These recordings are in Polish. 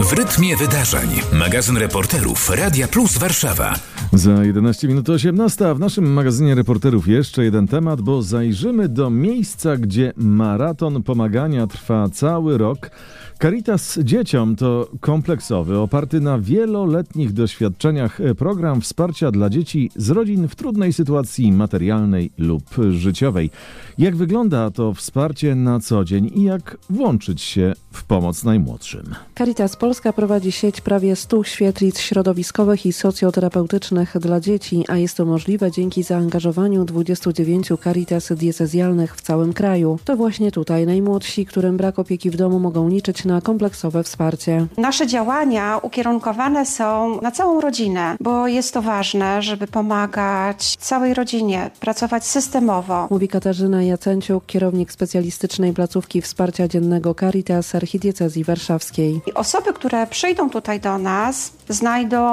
W rytmie wydarzeń. Magazyn reporterów Radia Plus Warszawa. Za 11 minut 18, a w naszym magazynie reporterów jeszcze jeden temat, bo zajrzymy do miejsca, gdzie maraton pomagania trwa cały rok. Caritas Dzieciom to kompleksowy, oparty na wieloletnich doświadczeniach program wsparcia dla dzieci z rodzin w trudnej sytuacji materialnej lub życiowej. Jak wygląda to wsparcie na co dzień i jak włączyć się w pomoc najmłodszym? Caritas Polska prowadzi sieć prawie 100 świetlic środowiskowych i socjoterapeutycznych dla dzieci, a jest to możliwe dzięki zaangażowaniu 29 Caritas diecezjalnych w całym kraju. To właśnie tutaj najmłodsi, którym brak opieki w domu, mogą liczyć na kompleksowe wsparcie. Nasze działania ukierunkowane są na całą rodzinę, bo jest to ważne, żeby pomagać całej rodzinie, pracować systemowo. Mówi Katarzyna Jacenciuk, kierownik specjalistycznej placówki wsparcia dziennego Caritas Archidiecezji Warszawskiej. Osoby, które przyjdą tutaj do nas, znajdą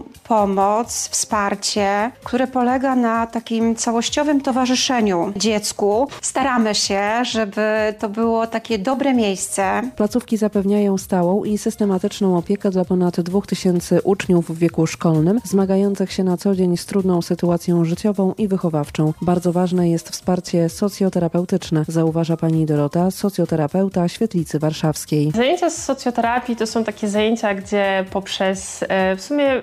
pomoc, wsparcie, które polega na takim całościowym towarzyszeniu dziecku. Staramy się, żeby to było takie dobre miejsce. Placówki zapewniają stałą i systematyczną opiekę dla ponad 2000 uczniów w wieku szkolnym, zmagających się na co dzień z trudną sytuacją życiową i wychowawczą. Bardzo ważne jest wsparcie socjoterapeutyczne, zauważa pani Dorota, socjoterapeuta Świetlicy Warszawskiej. Zajęcia z socjoterapii to są takie zajęcia, gdzie poprzez w sumie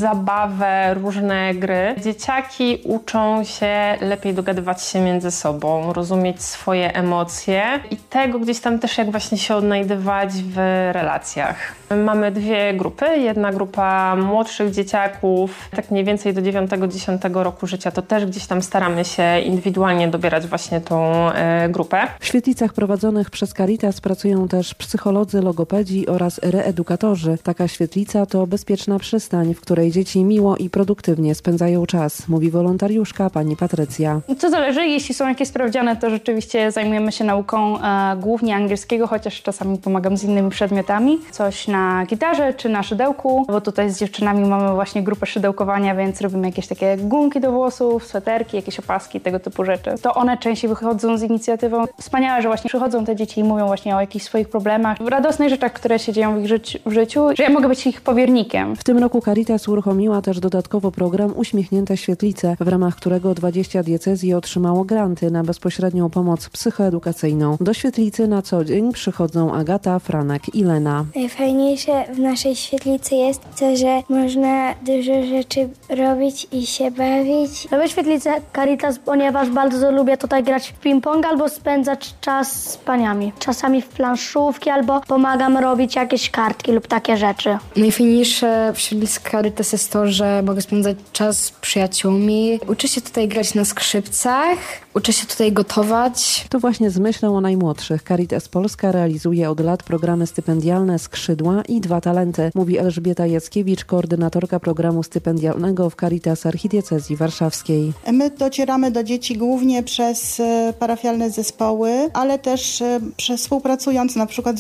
zabawę, różne gry, dzieciaki uczą się lepiej dogadywać się między sobą, rozumieć swoje emocje i tego gdzieś tam też jak właśnie się odnajdywać w relacjach. Mamy dwie grupy. Jedna grupa młodszych dzieciaków, tak mniej więcej do 9-10 roku życia, to też gdzieś tam staramy się indywidualnie dobierać właśnie tą grupę. W świetlicach prowadzonych przez Caritas pracują też psycholodzy, logopedzi oraz reedukatorzy. Taka świetlica to bezpieczna przystań, w której dzieci miło i produktywnie spędzają czas, mówi wolontariuszka pani Patrycja. To zależy, jeśli są jakieś sprawdziane, to rzeczywiście zajmujemy się nauką głównie angielskiego, chociaż czasami pomagam z innymi przedmiotami. Coś na gitarze czy na szydełku, bo tutaj z dziewczynami mamy właśnie grupę szydełkowania, więc robimy jakieś takie gumki do włosów, sweterki, jakieś opaski, tego typu rzeczy. To one częściej wychodzą z inicjatywą. Wspaniałe, że właśnie przychodzą te dzieci i mówią właśnie o jakichś swoich problemach, radosnych rzeczach, które się dzieją w ich życiu, że ja mogę być ich powiernikiem. W tym roku Caritas uruchomiła też dodatkowo program Uśmiechnięte Świetlice, w ramach którego 20 diecezji otrzymało granty na bezpośrednią pomoc psychoedukacyjną. Do świetlicy na co dzień przychodzą Agata, Franek i Lena. Najfajniejsze w naszej świetlicy jest to, że można dużo rzeczy robić i się bawić. Lubię świetlicę Caritas, ponieważ bardzo lubię tutaj grać w ping-pong albo spędzać czas z paniami. Czasami w planszówki albo pomagam robić jakieś kartki lub takie rzeczy. Najfajniejsze w świetlicy Caritas jest to, że mogę spędzać czas z przyjaciółmi. Uczę się tutaj grać na skrzypcach, uczę się tutaj gotować. To właśnie z myślą o najmłodszych Caritas Polska realizuje od lat programy stypendialne Skrzydła i Dwa Talenty, mówi Elżbieta Jackiewicz, koordynatorka programu stypendialnego w Caritas Archidiecezji Warszawskiej. My docieramy do dzieci głównie przez parafialne zespoły, ale też współpracując na przykład